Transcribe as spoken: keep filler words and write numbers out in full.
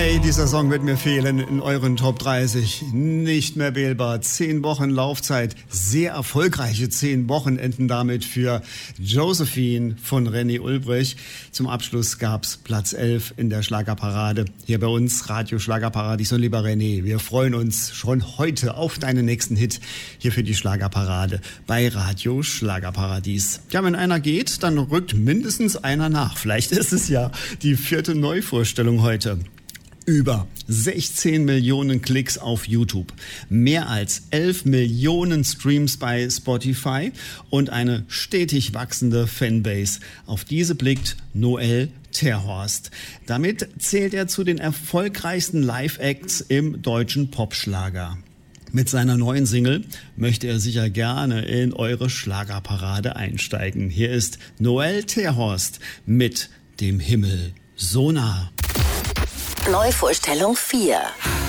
Hey, dieser Song wird mir fehlen in euren Top dreißig. Nicht mehr wählbar. Zehn Wochen Laufzeit. Sehr erfolgreiche zehn Wochenenden damit für Josephine von René Ulbrich. Zum Abschluss gab's Platz elf in der Schlagerparade. Hier bei uns Radio Schlagerparadies. Und lieber René, wir freuen uns schon heute auf deinen nächsten Hit hier für die Schlagerparade bei Radio Schlagerparadies. Ja, wenn einer geht, dann rückt mindestens einer nach. Vielleicht ist es ja die vierte Neuvorstellung heute. Über sechzehn Millionen Klicks auf YouTube, mehr als elf Millionen Streams bei Spotify und eine stetig wachsende Fanbase. Auf diese blickt Noel Terhorst. Damit zählt er zu den erfolgreichsten Live-Acts im deutschen Popschlager. Mit seiner neuen Single möchte er sicher gerne in eure Schlagerparade einsteigen. Hier ist Noel Terhorst mit Dem Himmel so nah. Neuvorstellung vier.